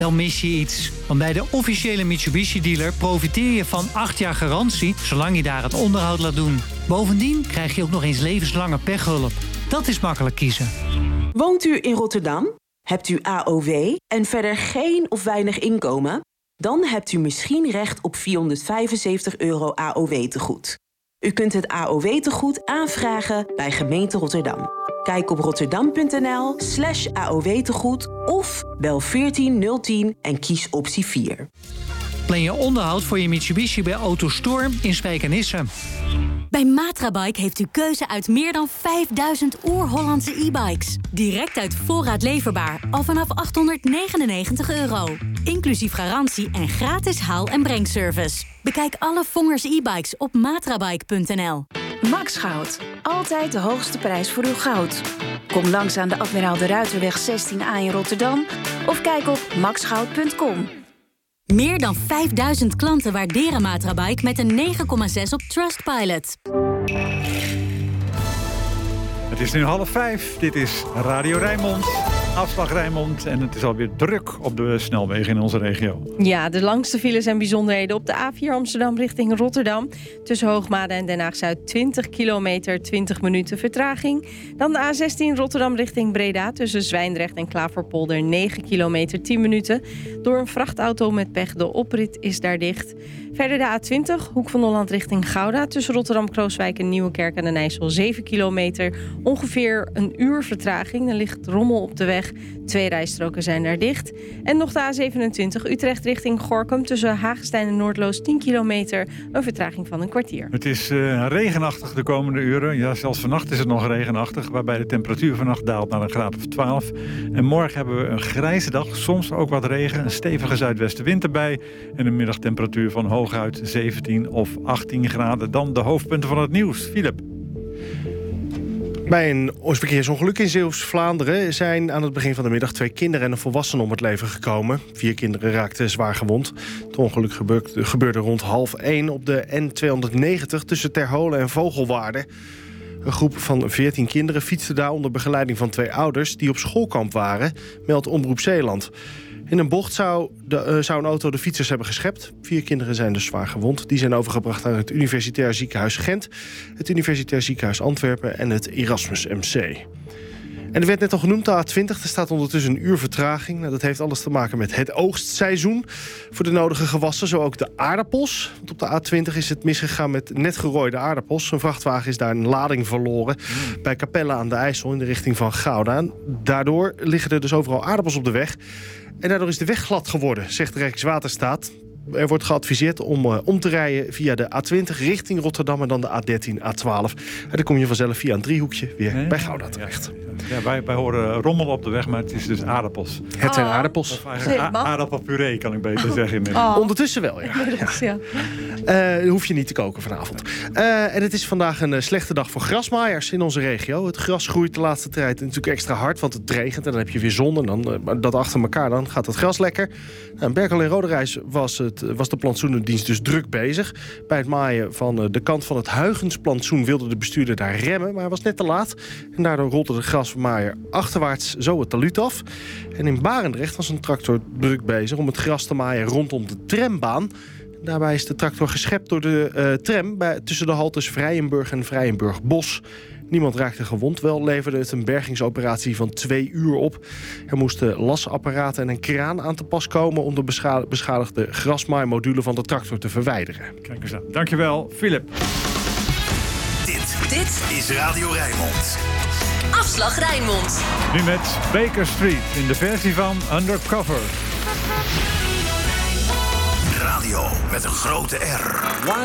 Dan mis je iets. Want bij de officiële Mitsubishi-dealer profiteer je van 8 jaar garantie, zolang je daar het onderhoud laat doen. Bovendien krijg je ook nog eens levenslange pechhulp. Dat is makkelijk kiezen. Woont u in Rotterdam? Hebt u AOW en verder geen of weinig inkomen? Dan hebt u misschien recht op €475 AOW-tegoed. U kunt het AOW-tegoed aanvragen bij gemeente Rotterdam. Kijk op rotterdam.nl/AOW-tegoed of bel 14010 en kies optie 4. Plan je onderhoud voor je Mitsubishi bij AutoStorm in Spijkenisse. Bij Matrabike heeft u keuze uit meer dan 5000 oer-Hollandse e-bikes. Direct uit voorraad leverbaar, al vanaf €899. Inclusief garantie en gratis haal- en brengservice. Bekijk alle Vongers e-bikes op matrabike.nl. Max Goud. Altijd de hoogste prijs voor uw goud. Kom langs aan de Admiraal de Ruiterweg 16A in Rotterdam of kijk op maxgoud.com. Meer dan 5000 klanten waarderen Matrabike met een 9,6 op Trustpilot. Het is nu 4:30. Dit is Radio Rijnmond. Afslag Rijnmond. En het is alweer druk op de snelwegen in onze regio. Ja, de langste files en bijzonderheden op de A4 Amsterdam richting Rotterdam. Tussen Hoogmade en Den Haag-Zuid 20 kilometer, 20 minuten vertraging. Dan de A16 Rotterdam richting Breda. Tussen Zwijndrecht en Klaverpolder 9 kilometer, 10 minuten. Door een vrachtauto met pech, de oprit is daar dicht. Verder de A20, Hoek van Holland richting Gouda. Tussen Rotterdam-Krooswijk en Nieuwekerk en Den IJssel 7 kilometer. Ongeveer een uur vertraging. Er ligt rommel op de weg. 2 rijstroken zijn daar dicht. En nog de A27 Utrecht richting Gorinchem. Tussen Hagestein en Noordloos 10 kilometer. Een vertraging van een kwartier. Het is regenachtig de komende uren. Ja, zelfs vannacht is het nog regenachtig. Waarbij de temperatuur vannacht daalt naar een graad of 12. En morgen hebben we een grijze dag. Soms ook wat regen. Een stevige zuidwestenwind erbij. En een middagtemperatuur van hooguit 17 of 18 graden. Dan de hoofdpunten van het nieuws. Philip. Bij een verkeersongeluk in Zeeuws-Vlaanderen zijn aan het begin van de middag 2 kinderen en een volwassene om het leven gekomen. 4 kinderen raakten zwaar gewond. Het ongeluk gebeurde rond 12:30 op de N290 tussen Terholen en Vogelwaarde. Een groep van 14 kinderen fietste daar onder begeleiding van 2 ouders die op schoolkamp waren, meldt Omroep Zeeland. In een bocht zou een auto de fietsers hebben geschept. 4 kinderen zijn dus zwaar gewond. Die zijn overgebracht naar het Universitair Ziekenhuis Gent, het Universitair Ziekenhuis Antwerpen en het Erasmus MC. En er werd net al genoemd, de A20. Er staat ondertussen een uur vertraging. Nou, dat heeft alles te maken met het oogstseizoen. Voor de nodige gewassen, zo ook de aardappels. Want op de A20 is het misgegaan met net gerooide aardappels. Een vrachtwagen is daar een lading verloren bij Capelle aan de IJssel in de richting van Gouda. En daardoor liggen er dus overal aardappels op de weg. En daardoor is de weg glad geworden, zegt de Rijkswaterstaat. Er wordt geadviseerd om te rijden via de A20 richting Rotterdam en dan de A13, A12. En dan kom je vanzelf via een driehoekje weer bij Gouda terecht. Ja, wij horen rommel op de weg, maar het is dus aardappels. Het zijn aardappels. Of eigenlijk aardappelpuree, kan ik beter zeggen inmiddels. Ondertussen wel, ja. Hoef je niet te koken vanavond. En het is vandaag een slechte dag voor grasmaaiers in onze regio. Het gras groeit de laatste tijd natuurlijk extra hard, want het regent. En dan heb je weer zon en dan dat achter elkaar, dan gaat het gras lekker. In Berkel en Roderijs was de plantsoenendienst dus druk bezig. Bij het maaien van de kant van het Huygensplantsoen wilde de bestuurder daar remmen, maar hij was net te laat. En daardoor rolde de grasmaaier achterwaarts zo het talud af. En in Barendrecht was een tractor druk bezig om het gras te maaien rondom de trambaan. Daarbij is de tractor geschept door de tram tussen de haltes Vrijenburg en Vrijenburg-Bos. Niemand raakte gewond, wel leverde het een bergingsoperatie van 2 uur op. Er moesten lasapparaten en een kraan aan te pas komen om de beschadigde grasmaaimodule van de tractor te verwijderen. Kijk eens aan. Dankjewel, Philip. Dit is Radio Rijnmond. Afslag Rijnmond. Nu met Baker Street in de versie van Undercover. Radio met een grote R.